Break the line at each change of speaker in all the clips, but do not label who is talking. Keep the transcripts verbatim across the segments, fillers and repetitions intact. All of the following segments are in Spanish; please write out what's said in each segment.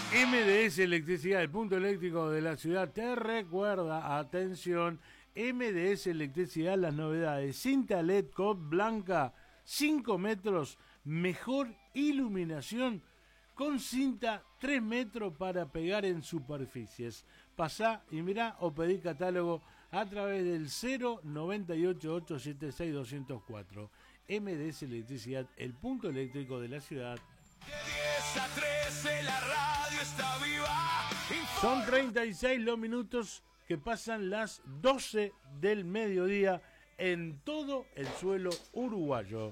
M D S Electricidad, el punto eléctrico de la ciudad, te recuerda, atención, M D S Electricidad, las novedades, cinta L E D C O D blanca, cinco metros, mejor iluminación, con cinta tres metros para pegar en superficies. Pasá y mirá o pedí catálogo a través del cero noventa y ocho, ochocientos setenta y seis, doscientos cuatro. M D S Electricidad, el punto eléctrico de la ciudad.
De diez a trece la radio está viva.
Son treinta y seis los minutos que pasan las doce del mediodía en todo el suelo uruguayo.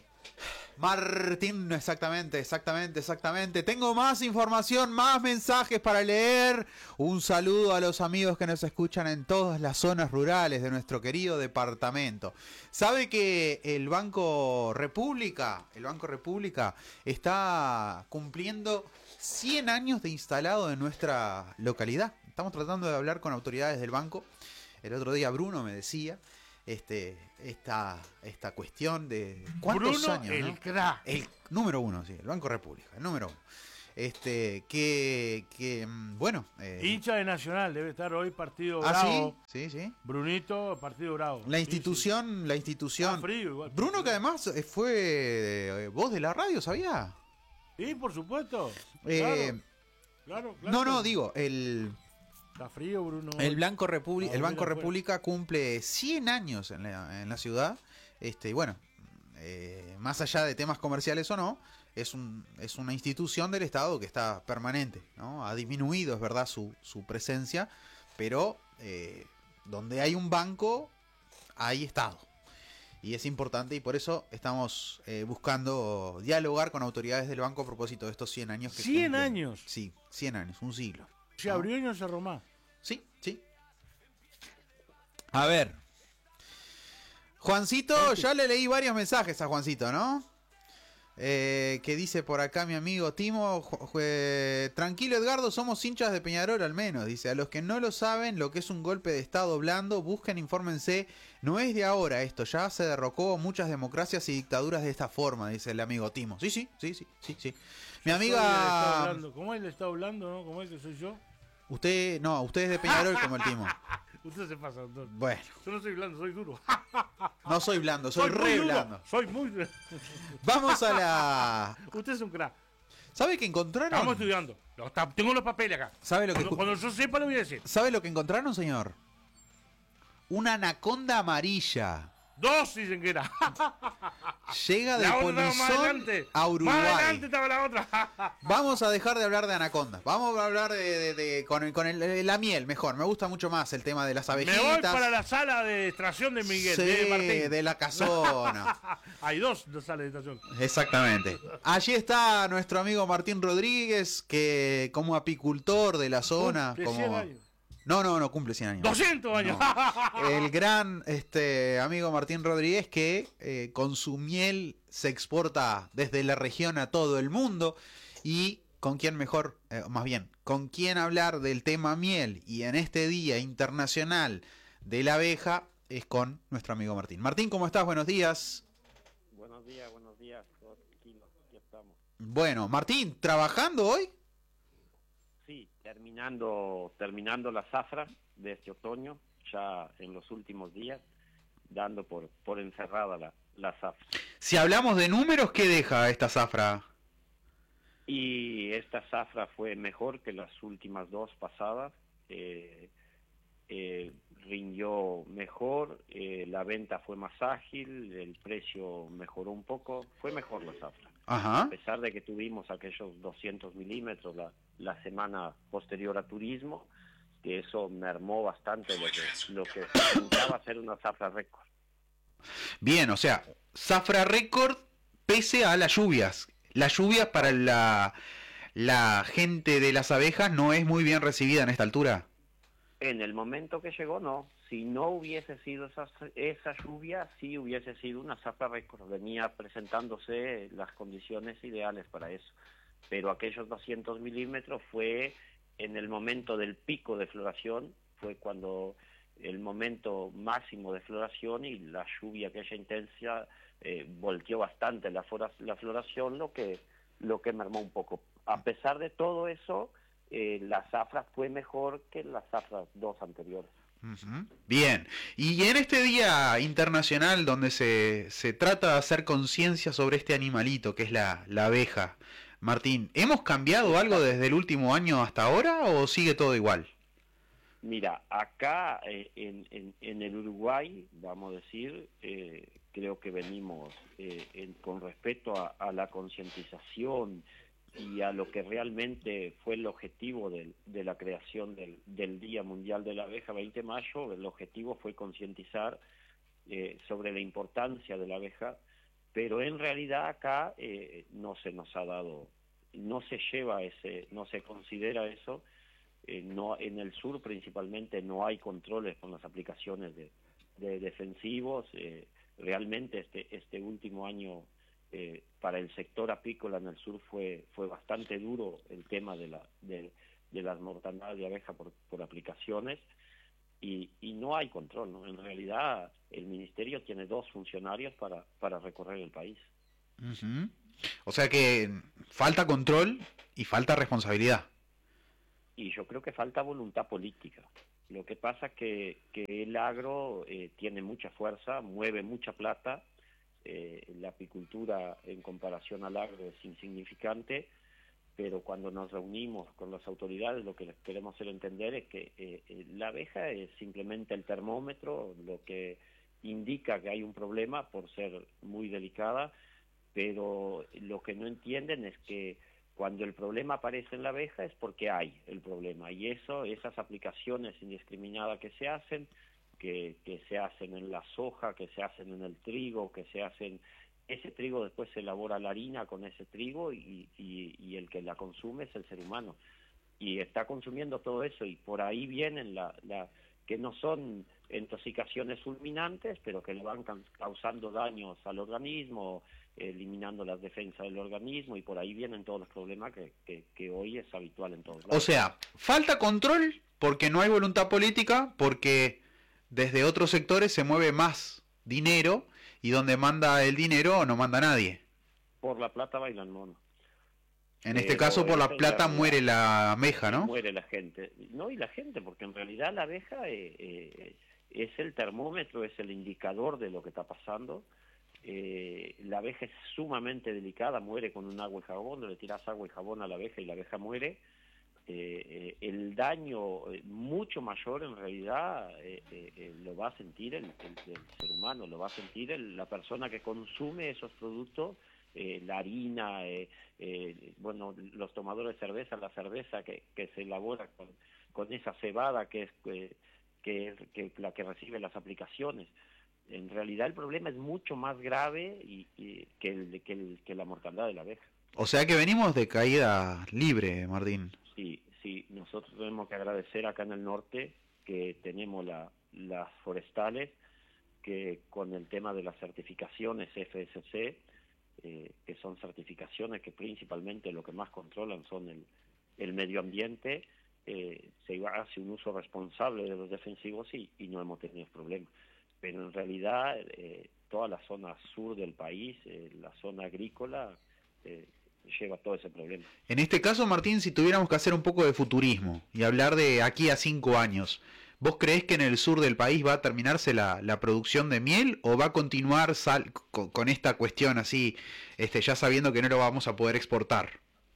Martín, exactamente, exactamente, exactamente. Tengo más información, más mensajes para leer. Un saludo a los amigos que nos escuchan en todas las zonas rurales de nuestro querido departamento. ¿Sabe que el Banco República, el Banco República está cumpliendo cien años de instalado en nuestra localidad? Estamos tratando de hablar con autoridades del banco. El otro día Bruno me decía este esta esta cuestión de cuántos
Bruno,
años,
el
¿no?
crack.
El número uno, sí, el Banco República, el número uno. Este, que, que bueno. Eh,
Hincha de Nacional, debe estar hoy Partido
¿Ah,
Bravo.
sí? Sí, sí.
Brunito, Partido Bravo.
La
Sí,
institución,
sí.
la institución.
Ah, frío, igual.
Bruno, que además eh, fue eh, voz de la radio, ¿sabía?
Sí, por supuesto.
Eh,
Claro, claro, claro.
No, no, digo, el.
Está frío, Bruno.
El Banco, República, el Banco
afuera.
República cumple cien años en la, en la ciudad. Este, y bueno, eh, más allá de temas comerciales o no, es, un, es una institución del Estado que está permanente, ¿no? Ha disminuido, es verdad, su, su presencia, pero eh, donde hay un banco, hay Estado. Y es importante y por eso estamos eh, buscando dialogar con autoridades del banco a propósito de estos cien años. Que
¿cien
cumplen.
años?
Sí, cien años, un siglo.
Se
¿no?
abrió y no cerró más.
Sí, sí. A ver. Juancito, ya le leí varios mensajes a Juancito, ¿no? Eh, que dice por acá mi amigo Timo, ju- ju- tranquilo Edgardo, somos hinchas de Peñarol al menos. Dice, a los que no lo saben lo que es un golpe de estado blando, busquen, infórmense. No es de ahora esto, ya se derrocó muchas democracias y dictaduras de esta forma, dice el amigo Timo. Sí, sí, sí, sí, sí, sí. Mi
Soy el Estado
amiga...
hablando. ¿Cómo es el Estado hablando, no? ¿Cómo es que soy yo?
Usted, no, usted es de Peñarol como el Timo.
Usted se pasa, doctor.
Bueno.
Yo no soy blando, soy duro.
No soy blando, soy,
muy
re
duro,
blando.
Soy muy...
Vamos a la...
Usted es un crack.
¿Sabe que encontraron?
Estamos estudiando. Lo está- Tengo los papeles acá.
¿Sabe lo que
Cuando, cuando yo sepa lo voy a decir.
¿Sabe lo que encontraron, señor? Una anaconda amarilla.
Dos dicen que era.
Llega de
La otra estaba más
Polizón
adelante.
a Uruguay.
Más adelante estaba la otra.
Vamos a dejar de hablar de anacondas. Vamos a hablar de, de- de- con, el- con el- la miel, mejor. Me gusta mucho más el tema de las
Me
abejitas.
voy para la sala de extracción de Miguel,
Sí,
de Martín.
de la casona.
Hay dos, dos salas de extracción.
Exactamente. Allí está nuestro amigo Martín Rodríguez, que como apicultor de la zona,
Cumple
como...
cien años.
No, no, no cumple cien años.
doscientos años.
No. El gran este amigo Martín Rodríguez, que eh, con su miel se exporta desde la región a todo el mundo. Y con quién mejor, eh, más bien, con quién hablar del tema miel y en este Día Internacional de la Abeja es con nuestro amigo Martín. Martín, ¿cómo estás? Buenos días.
Buenos días, buenos días, todos tranquilos, aquí estamos.
Bueno, Martín, ¿trabajando hoy?
Sí, terminando terminando la zafra de este otoño, ya en los últimos días, dando por, por encerrada la, la zafra.
Si hablamos de números, ¿qué deja esta zafra?
Y esta zafra fue mejor que las últimas dos pasadas, eh, eh, rindió mejor, eh, la venta fue más ágil, el precio mejoró un poco, fue mejor la zafra.
Ajá.
A pesar de que tuvimos aquellos doscientos milímetros la, la semana posterior a turismo, que eso mermó bastante lo que, lo que pintaba ser una zafra récord.
Bien, o sea, zafra récord pese a las lluvias. Las lluvias para la, la gente de las abejas no es muy bien recibida en esta altura.
En el momento que llegó, no. Si no hubiese sido esa, esa lluvia, sí hubiese sido una zafra récord. Venía presentándose las condiciones ideales para eso. Pero aquellos doscientos milímetros fue en el momento del pico de floración, fue cuando el momento máximo de floración, y la lluvia aquella intensa eh, volteó bastante la, flora, la floración, lo que, lo que mermó un poco. A pesar de todo eso, eh, la zafra fue mejor que las zafras dos anteriores.
Uh-huh. Bien, y en este Día Internacional donde se, se trata de hacer conciencia sobre este animalito que es la, la abeja, Martín, ¿hemos cambiado algo desde el último año hasta ahora o sigue todo igual?
Mira, acá eh, en, en, en el Uruguay, vamos a decir, eh, creo que venimos eh, en, con respecto a, a la concientización y a lo que realmente fue el objetivo del, de la creación del, del Día Mundial de la Abeja, veinte de mayo, el objetivo fue concientizar eh, sobre la importancia de la abeja, pero en realidad acá eh, no se nos ha dado, no se lleva ese, no se considera eso. Eh, no, en el sur principalmente no hay controles con las aplicaciones de, de defensivos. Eh, realmente este, este último año eh, para el sector apícola en el sur fue, fue bastante duro el tema de, la, de, de las mortandades de abeja por, por aplicaciones y, y no hay control, ¿no? En realidad el ministerio tiene dos funcionarios para, para recorrer el país.
Uh-huh. O sea que falta control y falta responsabilidad.
Y yo creo que falta voluntad política. Lo que pasa es que, que el agro eh, tiene mucha fuerza, mueve mucha plata, eh, la apicultura en comparación al agro es insignificante, pero cuando nos reunimos con las autoridades lo que les queremos hacer entender es que eh, la abeja es simplemente el termómetro, lo que indica que hay un problema por ser muy delicada, pero lo que no entienden es que cuando el problema aparece en la abeja es porque hay el problema, y eso, esas aplicaciones indiscriminadas que se hacen, que, que se hacen en la soja, que se hacen en el trigo, que se hacen, ese trigo después se elabora la harina con ese trigo y, y, y el que la consume es el ser humano, y está consumiendo todo eso, y por ahí vienen la, la que no son intoxicaciones fulminantes, pero que le van causando daños al organismo, eliminando las defensas del organismo, y por ahí vienen todos los problemas que, que, que hoy es habitual en todos lados.
O sea, falta control porque no hay voluntad política, porque desde otros sectores se mueve más dinero y donde manda el dinero no manda nadie.
Por la plata bailan mono.
En este caso por la plata muere la abeja, ¿no?
Muere la gente. No, y la gente, porque en realidad la abeja eh, eh, es el termómetro, es el indicador de lo que está pasando. Eh, la abeja es sumamente delicada, muere con un agua y jabón, le tiras agua y jabón a la abeja y la abeja muere. Eh, eh, el daño eh, mucho mayor en realidad eh, eh, eh, lo va a sentir el, el, el ser humano, lo va a sentir el, la persona que consume esos productos, eh, la harina, eh, eh, bueno, los tomadores de cerveza, la cerveza que, que se elabora con, con esa cebada que es, eh, que es que la que recibe las aplicaciones. En realidad el problema es mucho más grave y, y que, el, que, el, que la mortandad de la abeja.
O sea que venimos de caída libre, Martín.
Sí, sí, nosotros tenemos que agradecer acá en el norte que tenemos la, las forestales, que con el tema de las certificaciones F S C, eh, que son certificaciones que principalmente lo que más controlan son el, el medio ambiente, eh, se hace un uso responsable de los defensivos y, y no hemos tenido problemas. Pero en realidad eh, toda la zona sur del país, eh, la zona agrícola, eh, lleva todo ese problema.
En este caso, Martín, si tuviéramos que hacer un poco de futurismo y hablar de aquí a cinco años, ¿vos creés que en el sur del país va a terminarse la, la producción de miel o va a continuar sal, con, con esta cuestión así, este, ya sabiendo que no lo vamos a poder exportar?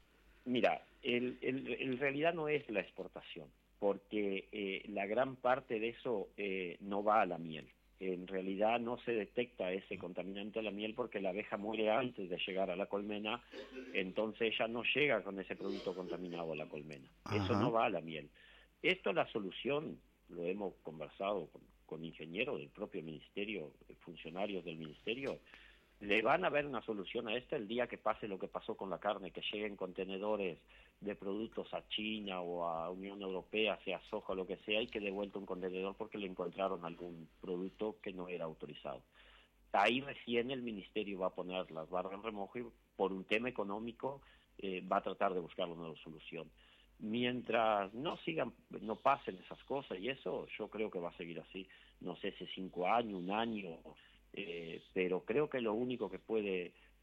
Mira, el, el, en realidad no es la exportación, porque eh, la gran parte de eso eh, no va a la miel. En realidad no se detecta ese contaminante a la miel porque la abeja muere antes de llegar a la colmena, entonces ella no llega con ese producto contaminado a la colmena. Ajá. Eso no va a la miel. Esto, la solución, lo hemos conversado con, con ingenieros del propio ministerio, funcionarios del ministerio, le van a ver una solución a esto el día que pase lo que pasó con la carne, que lleguen contenedores de productos a China o a Unión Europea, sea soja o lo que sea, y que de vuelta un contenedor porque le encontraron algún producto que no era autorizado. Ahí recién el ministerio va a poner las barras en remojo y por un tema económico eh, va a tratar de buscar una nueva solución. Mientras no sigan, no pasen esas cosas, y eso yo creo que va a seguir así, no sé si cinco años, un año, eh, pero creo que lo único que puede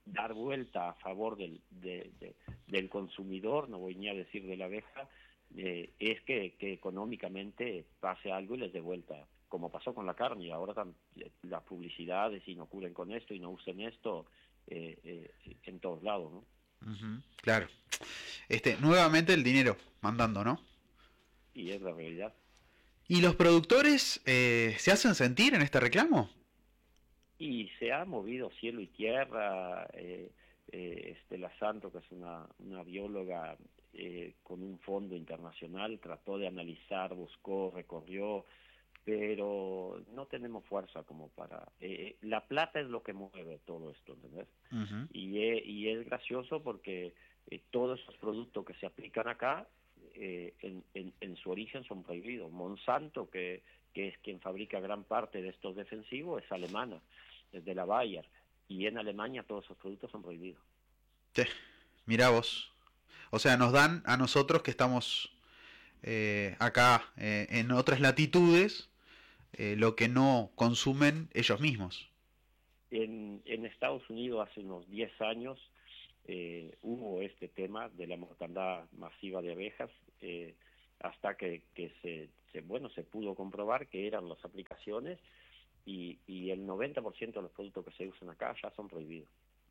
dar vuelta a favor del, de, de, del consumidor, no voy ni a decir de la abeja, eh, es que, que económicamente pase algo y les dé vuelta, como pasó con la carne. Ahora tam, las publicidades inoculen con esto y no usen esto eh, eh, en todos lados, ¿no?
Uh-huh, claro. Este, nuevamente el dinero mandando, ¿no?
Y es la realidad.
¿Y los productores eh, se hacen sentir en este reclamo?
Y se ha movido cielo y tierra. eh, eh, Estela Santo, que es una, una bióloga eh, con un fondo internacional, trató de analizar, buscó, recorrió, pero no tenemos fuerza como para... Eh, la plata es lo que mueve todo esto, ¿entendés? Uh-huh. Y, es, y es gracioso porque eh, todos esos productos que se aplican acá, eh, en, en, en su origen son prohibidos. Monsanto, que, que es quien fabrica gran parte de estos defensivos, es alemana, es de la Bayer, y en Alemania todos esos productos son prohibidos.
Sí, mirá vos. O sea, nos dan a nosotros que estamos eh, acá eh, en otras latitudes eh, lo que no consumen ellos mismos.
En, en Estados Unidos hace unos diez años eh, hubo este tema de la mortandad masiva de abejas, eh, hasta que, que se, se, bueno, se pudo comprobar que eran las aplicaciones, y, y el noventa por ciento de los productos que se usan acá ya son prohibidos.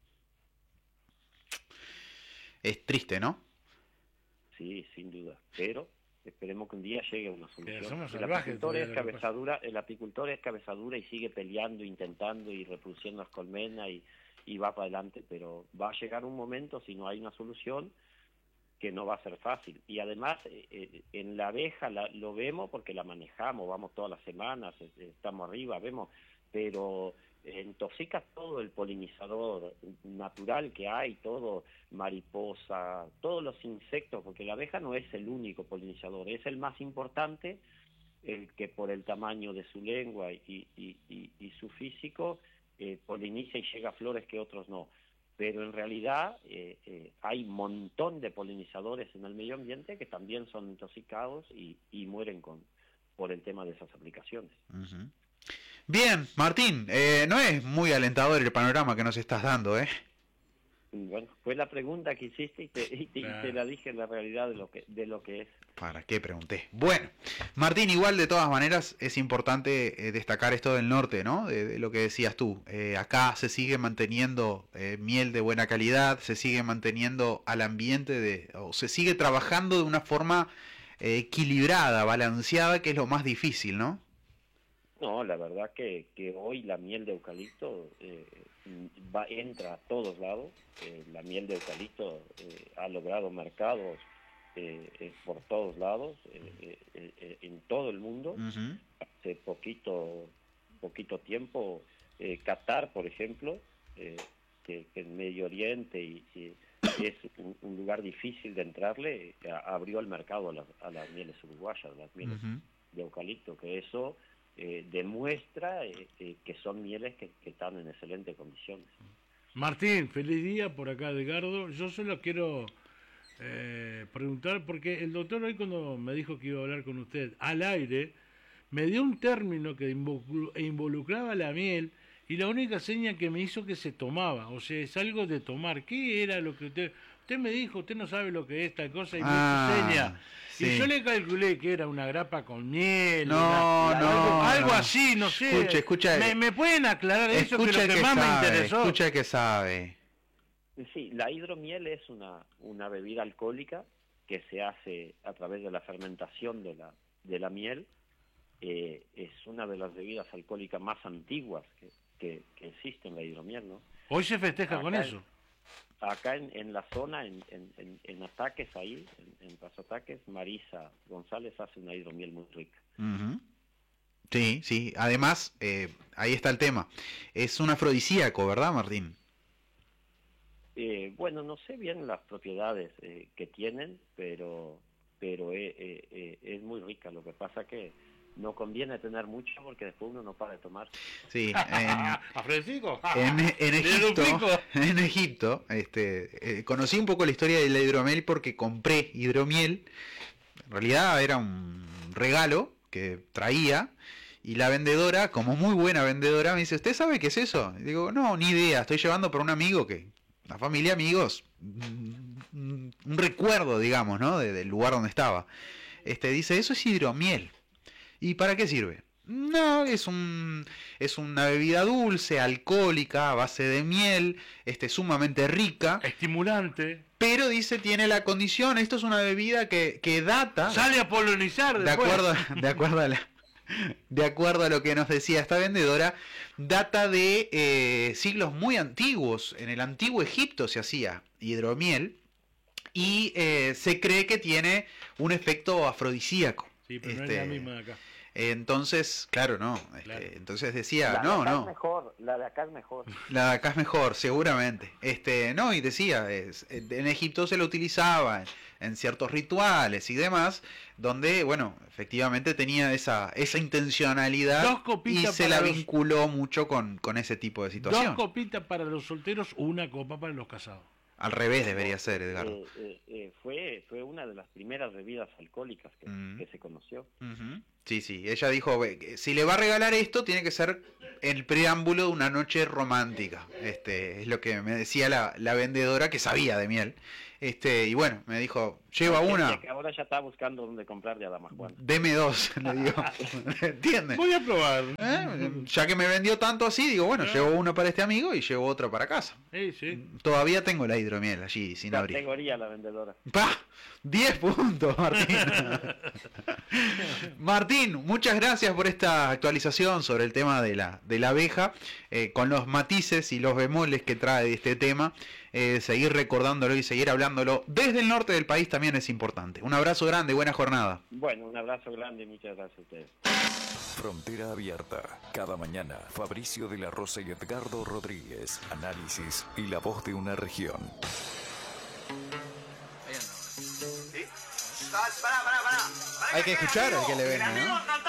Es triste, ¿no?
Sí, sin duda, pero esperemos que un día llegue una solución. El
salvajes,
apicultor es cabezadura, el apicultor es cabezadura y sigue peleando, intentando y reproduciendo las colmenas y, y va para adelante, pero va a llegar un momento, si no hay una solución, que no va a ser fácil. Y además, eh, en la abeja la, lo vemos porque la manejamos, vamos todas las semanas, eh, estamos arriba, vemos, pero intoxica todo el polinizador natural que hay, todo, mariposa, todos los insectos, porque la abeja no es el único polinizador, es el más importante, el que por el tamaño de su lengua y, y, y, y su físico eh, poliniza y llega a flores que otros no. Pero en realidad eh, eh, hay un montón de polinizadores en el medio ambiente que también son intoxicados y, y mueren con por el tema de esas aplicaciones.
Uh-huh. Bien, Martín, eh, no es muy alentador el panorama que nos estás dando, ¿eh?
Bueno, fue la pregunta que hiciste y te, y te, claro. y te la dije en la realidad de lo que de lo que es.
¿Para qué pregunté? Bueno, Martín, igual de todas maneras es importante eh, destacar esto del norte, ¿no? De, de lo que decías tú. Eh, acá se sigue manteniendo eh, miel de buena calidad, se sigue manteniendo al ambiente, de, o se sigue trabajando de una forma eh, equilibrada, balanceada, que es lo más difícil, ¿no?
No, la verdad que, que hoy la miel de eucalipto eh, va, entra a todos lados. Eh, la miel de eucalipto eh, ha logrado mercados eh, eh, por todos lados, eh, eh, eh, en todo el mundo. Uh-huh. Hace poquito, poquito tiempo, eh, Qatar, por ejemplo, eh, que, que en Medio Oriente y, y es un, un lugar difícil de entrarle, eh, abrió el mercado a las, a las mieles uruguayas, a las mieles uh-huh. de eucalipto, que eso... Eh, demuestra eh, eh, que son mieles que, que están en excelentes condiciones.
Martín, feliz día por acá, Edgardo. Yo solo quiero eh, preguntar, porque el doctor hoy cuando me dijo que iba a hablar con usted al aire, me dio un término que involucraba la miel y la única seña que me hizo que se tomaba, o sea, es algo de tomar. ¿Qué era lo que usted... Usted me dijo, usted no sabe lo que es esta cosa y me
ah,
hizo seña. Sí. Y yo le calculé que era una grapa con miel.
No,
una,
no.
Algo, algo
no.
así, no sé.
Escucha, escucha.
¿Me, me pueden aclarar eso, que es lo que,
que
más
sabe,
me interesó?
Escucha que sabe.
Sí, la hidromiel es una, una bebida alcohólica que se hace a través de la fermentación de la, de la miel. Eh, es una de las bebidas alcohólicas más antiguas que, que, que existen, la hidromiel, ¿no?
Hoy se festeja Acá con eso.
Acá en, en la zona, en, en, en Ataques, ahí, en, en Paso Ataques, Marisa González hace una hidromiel muy rica.
Uh-huh. Sí, sí. Además, eh, ahí está el tema. Es un afrodisíaco, ¿verdad, Martín?
Eh, bueno, no sé bien las propiedades eh, que tienen, pero pero eh, eh, eh, es muy rica. Lo que pasa que no conviene tener mucho porque después uno no para de tomar.
Sí,
en,
en, en Egipto, en Egipto este, eh, conocí un poco la historia de la hidromiel porque compré hidromiel. En realidad era un regalo que traía y la vendedora, como muy buena vendedora, me dice, ¿usted sabe qué es eso? Y digo, no, ni idea, estoy llevando por un amigo que la familia, amigos, un, un recuerdo, digamos, ¿no? De, del lugar donde estaba. Este, dice, eso es hidromiel. ¿Y para qué sirve? No, es un es una bebida dulce, alcohólica, a base de miel, este, sumamente rica.
Estimulante.
Pero dice, tiene la condición, esto es una bebida que, que data...
Sale a polonizar
de
después.
acuerdo, de acuerdo a la, de acuerdo a lo que nos decía esta vendedora, data de eh, siglos muy antiguos. En el antiguo Egipto se hacía hidromiel y eh, se cree que tiene un efecto afrodisíaco.
Sí, pero
este,
no es la misma de acá.
Entonces, claro, no. Este,
Claro.
Entonces decía,
La
no,
de acá
no.
es mejor, la de acá es mejor.
La de acá es mejor, seguramente. Este, no, y decía, es, en Egipto se lo utilizaba en, en ciertos rituales y demás, donde, bueno, efectivamente tenía esa, esa intencionalidad
Dos
y
copitas
se
para
la
los-
vinculó mucho con, con ese tipo de
Dos
situación.
copitas para los solteros, una copa para los casados.
Al revés debería ser, Edgardo.
Eh, eh, eh, fue, fue una de las primeras bebidas alcohólicas que,
Mm.
que se conoció.
Ujú. Sí, sí, ella dijo, "Ve, que si le va a regalar esto, tiene que ser el preámbulo de una noche romántica". Este, es lo que me decía la, la vendedora, que sabía de miel. Este, y bueno, me dijo, lleva
Decía
una,
que ahora ya está buscando dónde comprar de Adama Juan.
deme dos, le digo. ¿Entiendes?
Voy a probar.
¿Eh? Ya que me vendió tanto así, digo, bueno, llevo uno para este amigo y llevo otro para casa.
Sí, sí.
Todavía tengo la hidromiel allí, sin abrir.
Categoría la vendedora.
¡Pah! diez puntos, Martín. Martín, muchas gracias por esta actualización sobre el tema de la, de la abeja, eh, con los matices y los bemoles que trae este tema. Eh, seguir recordándolo y seguir hablándolo desde el norte del país también es importante. Un abrazo grande, buena jornada.
Bueno, un abrazo grande y muchas gracias a ustedes.
Frontera abierta. Cada mañana, Fabricio de la Rosa y Edgardo Rodríguez. Análisis y la voz de una región.
Hay que escuchar al que le venga, ¿no?